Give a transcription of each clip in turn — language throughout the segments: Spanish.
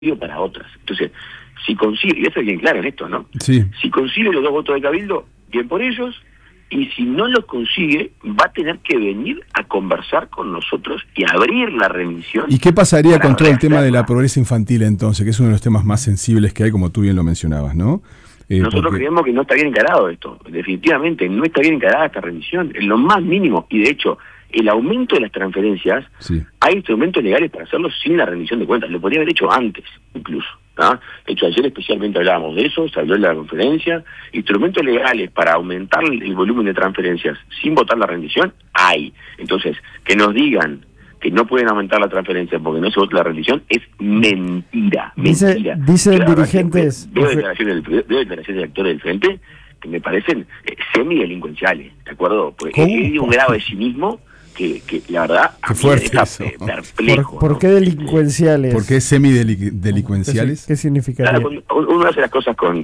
para otras. Entonces, si consigue, y eso es bien claro en esto, ¿no? Sí. Si consigue los 2 votos de Cabildo, bien por ellos, y si no los consigue, va a tener que venir a conversar con nosotros y abrir la remisión. ¿Y qué pasaría con todo el tema de la pobreza infantil entonces, que es uno de los temas más sensibles que hay, como tú bien lo mencionabas, ¿no? Nosotros creemos que no está bien encarado esto, definitivamente, no está bien encarada esta remisión, en lo más mínimo, y de hecho, el aumento de las transferencias, sí, hay instrumentos legales para hacerlo sin la rendición de cuentas, lo podría haber hecho antes, incluso. ¿Ah? De hecho, ayer especialmente hablábamos de eso, se habló en la conferencia, instrumentos legales para aumentar el volumen de transferencias sin votar la rendición, hay. Entonces, que nos digan que no pueden aumentar la transferencia porque no se vota la rendición, es mentira. Mentira. Dicen dirigentes... Veo declaraciones de actores del Frente que me parecen semidelincuenciales, ¿de acuerdo? Porque hay un grado de cinismo que la verdad qué fuerte está perplejo. ¿Por qué delincuenciales? ¿Por qué semidelincuenciales? ¿Qué significaría? Claro, uno hace las cosas con...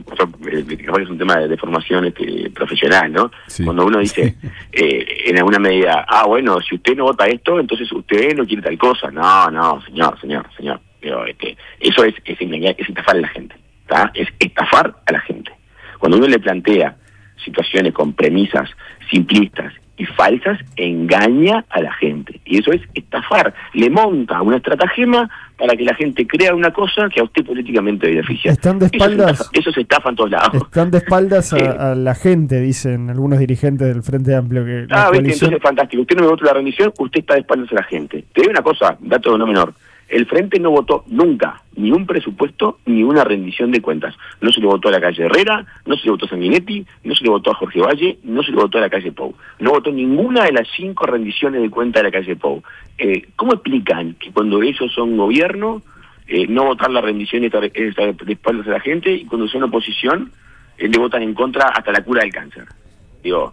es un tema de formación profesional, ¿no? Sí. Cuando uno dice, en alguna medida, bueno, si usted no vota esto, entonces usted no quiere tal cosa. No, señor. Pero, eso es engañar, es estafar a la gente, ¿está? Es estafar a la gente. Cuando uno le plantea situaciones con premisas simplistas y falsas, engaña a la gente. Y eso es estafar. Le monta una estratagema para que la gente crea una cosa que a usted políticamente beneficia. Están de espaldas. Eso se estafa en todos lados. Están de espaldas a la gente, dicen algunos dirigentes del Frente Amplio. Que entonces es fantástico. Usted no me votó la rendición, usted está de espaldas a la gente. Te digo una cosa, dato no menor. El Frente no votó nunca ni un presupuesto ni una rendición de cuentas. No se le votó a la calle Herrera, no se le votó a Sanguinetti, no se le votó a Jorge Valle, no se le votó a la calle Pou. No votó ninguna de las 5 rendiciones de cuenta de la calle Pou. ¿Cómo explican que cuando ellos son gobierno, no votar la rendición y estar de espaldas a la gente, y cuando son oposición, le votan en contra hasta la cura del cáncer? Digo,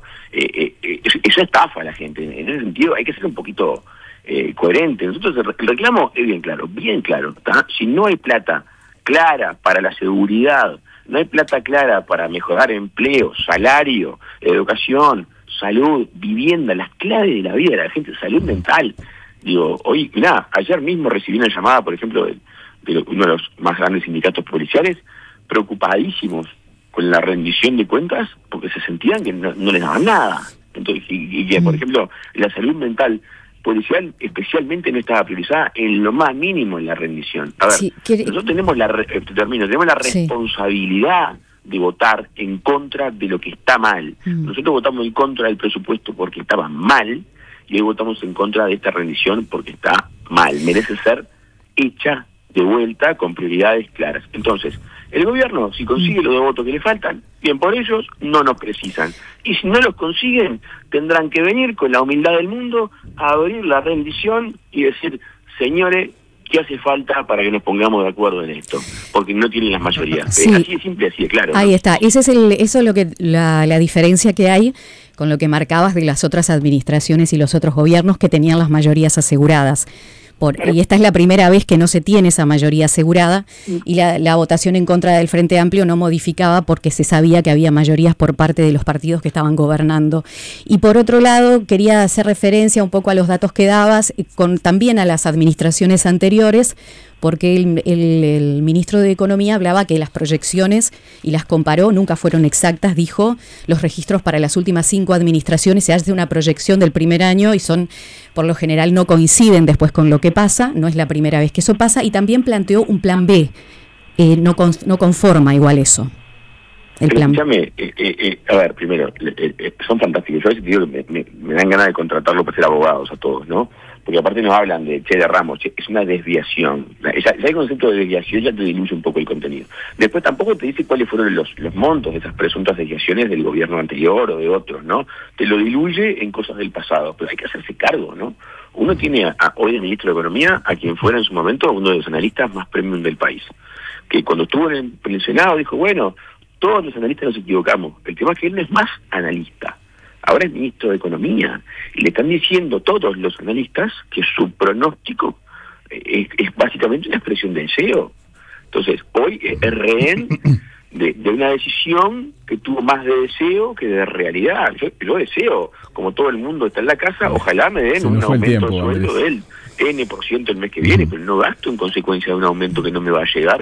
eso estafa a la gente. En ese sentido hay que ser un poquito... coherente. Nosotros el reclamo es bien claro, ¿tá? Si no hay plata clara para la seguridad, no hay plata clara para mejorar empleo, salario, educación, salud, vivienda, las claves de la vida de la gente, salud mental. Digo, hoy, ayer mismo recibí una llamada, por ejemplo, de uno de los más grandes sindicatos policiales, preocupadísimos con la rendición de cuentas, porque se sentían que no les daban nada. Entonces, y que, por ejemplo, la salud mental policial especialmente no estaba priorizada en lo más mínimo en la rendición. A ver, sí, nosotros tenemos la responsabilidad de votar en contra de lo que está mal. Nosotros votamos en contra del presupuesto porque estaba mal, y hoy votamos en contra de esta rendición porque está mal. Merece ser hecha de vuelta con prioridades claras. Entonces, el gobierno, si consigue los 2 votos que le faltan, bien por ellos, no nos precisan. Y si no los consiguen, tendrán que venir con la humildad del mundo a abrir la rendición y decir, señores, ¿qué hace falta para que nos pongamos de acuerdo en esto? Porque no tienen las mayorías. Sí. Así de simple, así de claro. Ahí ¿no? está. Eso es lo que la diferencia que hay con lo que marcabas de las otras administraciones y los otros gobiernos que tenían las mayorías aseguradas. Y esta es la primera vez que no se tiene esa mayoría asegurada, y la votación en contra del Frente Amplio no modificaba porque se sabía que había mayorías por parte de los partidos que estaban gobernando. Y por otro lado, quería hacer referencia un poco a los datos que dabas, también a las administraciones anteriores, porque el ministro de Economía hablaba que las proyecciones, y las comparó, nunca fueron exactas, dijo, los registros para las últimas 5 administraciones, se hace una proyección del primer año y por lo general no coinciden después con lo que pasa, no es la primera vez que eso pasa, y también planteó un plan B, no conforma igual eso. Escúchame, a ver, primero, son fantásticos. Yo a veces digo que me dan ganas de contratarlo para ser abogados a todos, ¿no? Porque aparte nos hablan de Che de Ramos, es una desviación. Ya el concepto de desviación ya te diluye un poco el contenido. Después tampoco te dice cuáles fueron los montos de esas presuntas desviaciones del gobierno anterior o de otros, ¿no? Te lo diluye en cosas del pasado, pero hay que hacerse cargo, ¿no? Uno tiene hoy el ministro de Economía, a quien fuera en su momento uno de los analistas más premium del país, que cuando estuvo en el Senado dijo, bueno, todos los analistas nos equivocamos. El tema es que él no es más analista. Ahora es ministro de Economía. Y le están diciendo todos los analistas que su pronóstico es básicamente una expresión de deseo. Entonces, hoy es rehén de una decisión que tuvo más de deseo que de realidad. Yo deseo, como todo el mundo está en la casa, ojalá me den un aumento de sueldo de él. N% el mes que viene, pero no gasto en consecuencia de un aumento que no me va a llegar